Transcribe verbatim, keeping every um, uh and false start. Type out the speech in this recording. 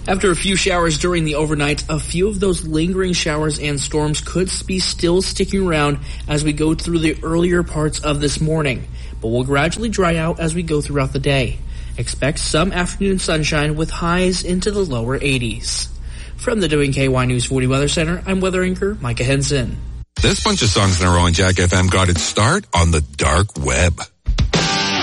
After a few showers during the overnight, a few of those lingering showers and storms could be still sticking around as we go through the earlier parts of this morning, but will gradually dry out as we go throughout the day. Expect some afternoon sunshine with highs into the lower eighties. From the W K Y News forty Weather Center, I'm weather anchor Micah Henson. This bunch of songs in a row on Jack F M got its start on the dark web.